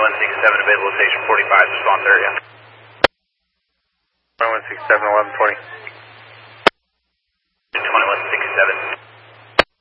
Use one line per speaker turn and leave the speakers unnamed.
2167 available station 45, response area.
2167, 1120.
2167.